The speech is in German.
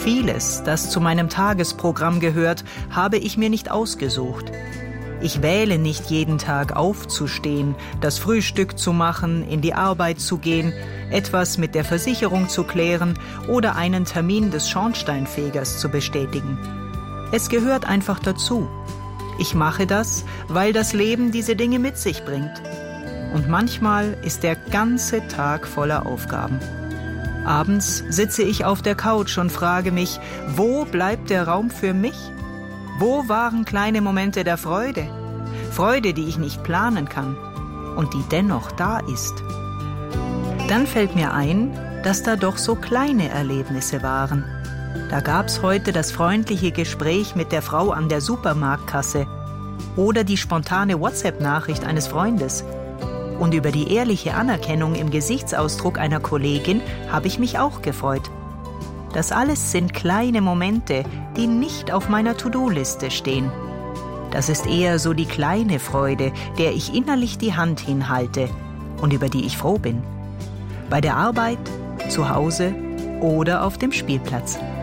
Vieles, das zu meinem Tagesprogramm gehört, habe ich mir nicht ausgesucht. Ich wähle nicht jeden Tag aufzustehen, das Frühstück zu machen, in die Arbeit zu gehen, etwas mit der Versicherung zu klären oder einen Termin des Schornsteinfegers zu bestätigen. Es gehört einfach dazu. Ich mache das, weil das Leben diese Dinge mit sich bringt. Und manchmal ist der ganze Tag voller Aufgaben. Abends sitze ich auf der Couch und frage mich, wo bleibt der Raum für mich? Wo waren kleine Momente der Freude? Freude, die ich nicht planen kann und die dennoch da ist. Dann fällt mir ein, dass da doch so kleine Erlebnisse waren. Da gab's heute das freundliche Gespräch mit der Frau an der Supermarktkasse oder die spontane WhatsApp-Nachricht eines Freundes. Und über die ehrliche Anerkennung im Gesichtsausdruck einer Kollegin habe ich mich auch gefreut. Das alles sind kleine Momente, die nicht auf meiner To-Do-Liste stehen. Das ist eher so die kleine Freude, der ich innerlich die Hand hinhalte und über die ich froh bin. Bei der Arbeit, zu Hause oder auf dem Spielplatz.